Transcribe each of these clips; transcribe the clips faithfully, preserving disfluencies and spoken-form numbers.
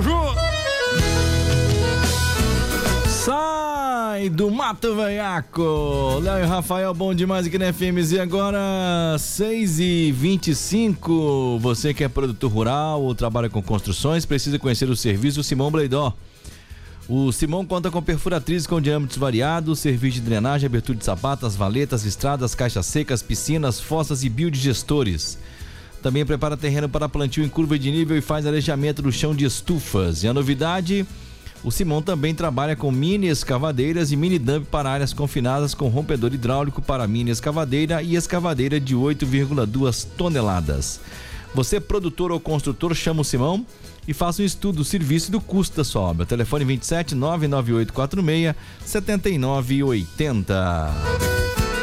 Juju! Sai do mato, veiaco! Léo e Rafael, bom demais aqui na F M Z. Agora, seis e vinte e cinco. Você que é produtor rural ou trabalha com construções, precisa conhecer o serviço Simão Bleidó. O Simão conta com perfuratriz com diâmetros variados, serviço de drenagem, abertura de sapatas, valetas, estradas, caixas secas, piscinas, fossas e biodigestores. Também prepara terreno para plantio em curva de nível e faz arejamento do chão de estufas. E a novidade, o Simão também trabalha com mini escavadeiras e mini dump para áreas confinadas com rompedor hidráulico para mini escavadeira e escavadeira de oito vírgula dois toneladas. Você, produtor ou construtor, chama o Simão e faça um estudo do serviço e do custo da sua obra. Telefone vinte e sete, nove nove oito quatro seis, sete nove oito zero.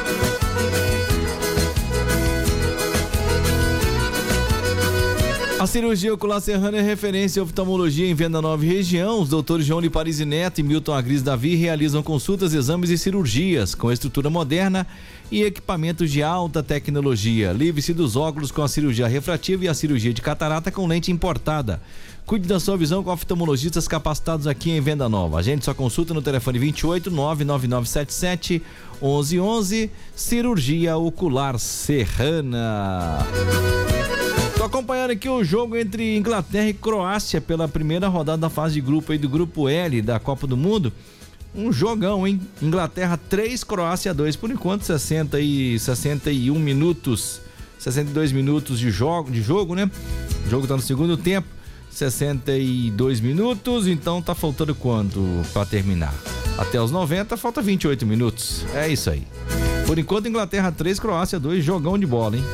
A cirurgia ocular Serrana é referência em oftalmologia em Venda Nova e região. Os doutores João de Paris e Neto e Milton Agris Davi realizam consultas, exames e cirurgias com estrutura moderna e equipamentos de alta tecnologia. Livre-se dos óculos com a cirurgia refrativa e a cirurgia de catarata com lente importada. Cuide da sua visão com oftalmologistas capacitados aqui em Venda Nova. Agende sua consulta no telefone vinte e oito, nove nove nove sete sete, onze onze. Cirurgia ocular Serrana. Tô acompanhando aqui o jogo entre Inglaterra e Croácia pela primeira rodada da fase de grupo aí do grupo L da Copa do Mundo. Um jogão, hein? Inglaterra três, Croácia dois. Por enquanto, sessenta e, sessenta e um minutos, sessenta e dois minutos de jogo, de jogo, né? O jogo tá no segundo tempo, sessenta e dois minutos, então tá faltando quanto pra terminar? Até os noventa, falta vinte e oito minutos. É isso aí. Por enquanto, Inglaterra três, Croácia dois, jogão de bola, hein?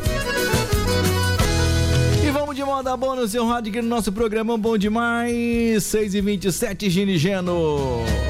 De moda boa no seu rádio aqui no nosso programa Bom Demais, seis e vinte e sete, Gini Geno.